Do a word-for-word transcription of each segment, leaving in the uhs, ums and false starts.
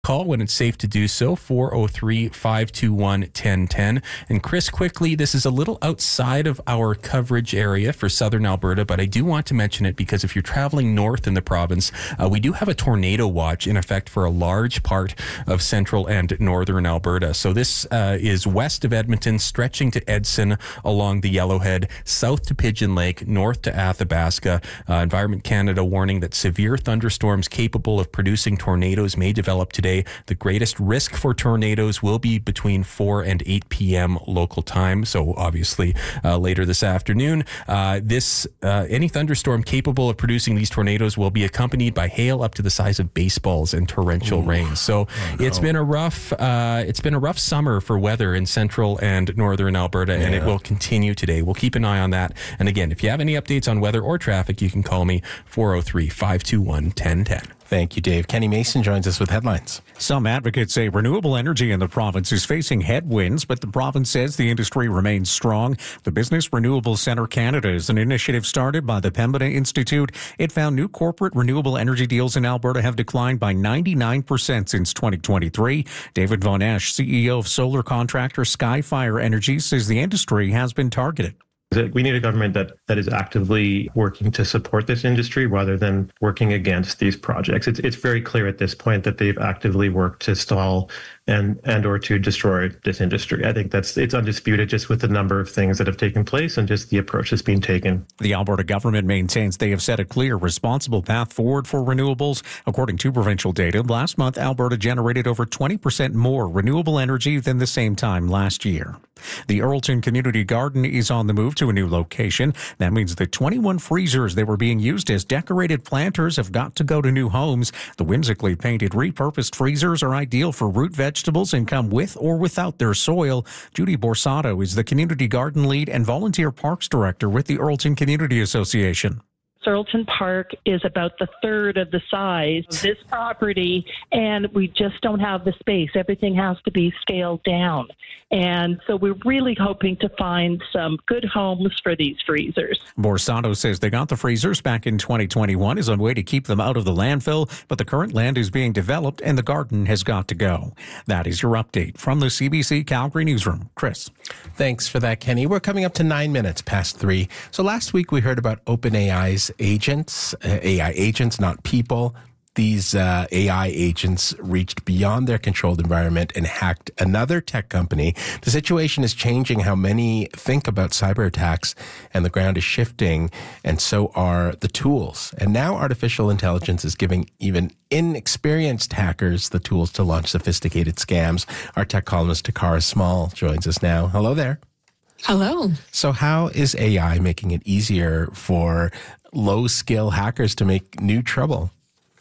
Call when it's safe to do so, four oh three, five two one, one oh one oh. And Chris, quickly, this is a little outside of our coverage area for southern Alberta, but I do want to mention it because if you're traveling north in the province, uh, we do have a tornado watch in effect for a large part of central and northern Alberta. So this uh, is west of Edmonton, stretching to Edson along the Yellowhead, south to Pigeon Lake, north to Athabasca. Uh, Environment Canada warning that severe thunderstorms capable of producing tornadoes may develop today. The greatest risk for tornadoes will be between four and eight p.m. local time. So obviously uh, later this afternoon, uh, this uh, any thunderstorm capable of producing these tornadoes will be accompanied by hail up to the size of baseballs and torrential Ooh. rain. So oh, no. it's been a rough uh, it's been a rough summer for weather in central and northern Alberta, yeah. and it will continue today. We'll keep an eye on that. And again, if you have any updates on weather or traffic, you can call me four oh three, five two one, one oh one oh. Thank you, Dave. Kenny Mason joins us with headlines. Some advocates say renewable energy in the province is facing headwinds, but the province says the industry remains strong. The Business Renewable Centre Canada is an initiative started by the Pembina Institute. It found new corporate renewable energy deals in Alberta have declined by ninety-nine percent since twenty twenty-three. David Von Esch, C E O of solar contractor Skyfire Energy, says the industry has been targeted. We need a government that, that is actively working to support this industry rather than working against these projects. It's it's very clear at this point that they've actively worked to stall and and or to destroy this industry. I think that's it's undisputed just with the number of things that have taken place and just the approach that's being taken. The Alberta government maintains they have set a clear, responsible path forward for renewables. According to provincial data, last month Alberta generated over twenty percent more renewable energy than the same time last year. The Earlton Community Garden is on the move to a new location. That means the twenty-one freezers that were being used as decorated planters have got to go to new homes. The whimsically painted repurposed freezers are ideal for root vegetables and come with or without their soil. Judy Borsato is the community garden lead and volunteer parks director with the Earlton Community Association. Earlton Park is about the third of the size of this property, and we just don't have the space. Everything has to be scaled down. And so we're really hoping to find some good homes for these freezers. Borsato says they got the freezers back in twenty twenty-one as a way to keep them out of the landfill, but the current land is being developed and the garden has got to go. That is your update from the C B C Calgary Newsroom. Chris. Thanks for that, Kenny. We're coming up to nine minutes past three. So last week we heard about OpenAI's agents, uh, A I agents, not people. These uh, A I agents reached beyond their controlled environment and hacked another tech company. The situation is changing how many think about cyber attacks, and the ground is shifting, and so are the tools. And now artificial intelligence is giving even inexperienced hackers the tools to launch sophisticated scams. Our tech columnist Takara Small joins us now. Hello there. Hello. So how is A I making it easier for low-skill hackers to make new trouble?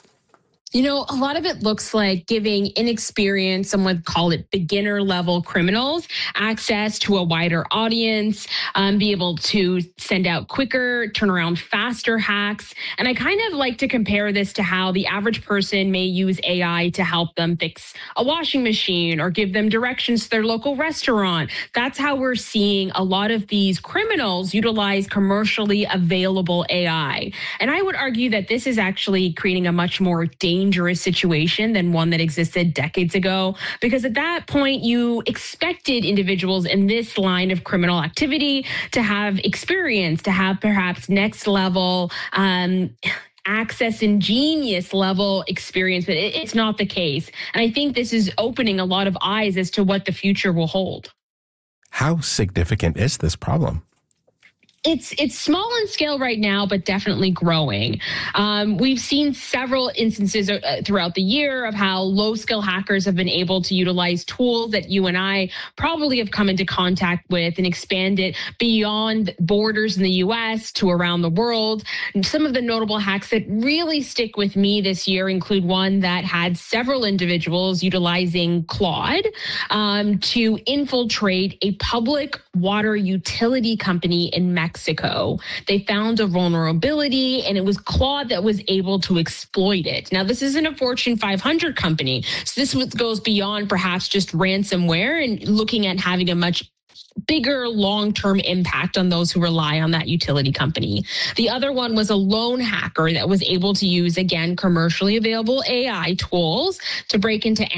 You know, a lot of it looks like giving inexperienced, some would call it beginner level criminals, access to a wider audience, um, be able to send out quicker, turn around faster hacks. And I kind of like to compare this to how the average person may use A I to help them fix a washing machine or give them directions to their local restaurant. That's how we're seeing a lot of these criminals utilize commercially available A I. And I would argue that this is actually creating a much more dangerous dangerous situation than one that existed decades ago, because at that point you expected individuals in this line of criminal activity to have experience, to have perhaps next level um, access and genius level experience, but it, it's not the case. And I think this is opening a lot of eyes as to what the future will hold. How significant is this problem? It's it's small in scale right now, but definitely growing. Um, we've seen several instances uh, throughout the year of how low-skill hackers have been able to utilize tools that you and I probably have come into contact with and expand it beyond borders in the U S to around the world. And some of the notable hacks that really stick with me this year include one that had several individuals utilizing Claude um, to infiltrate a public water utility company in Mexico. Mexico. They found a vulnerability, and it was Claude that was able to exploit it. Now, this isn't a Fortune five hundred company, so this goes beyond perhaps just ransomware and looking at having a much bigger long-term impact on those who rely on that utility company. The other one was a lone hacker that was able to use, again, commercially available A I tools to break into